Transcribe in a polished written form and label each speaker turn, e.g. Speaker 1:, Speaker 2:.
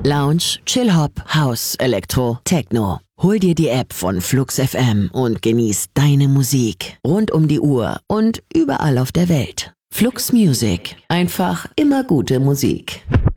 Speaker 1: Lounge, Chill-Hop, House, Elektro, Techno. Hol dir die App von Flux FM und genieß deine Musik rund um die Uhr und überall auf der Welt. Flux Music. Einfach immer gute Musik.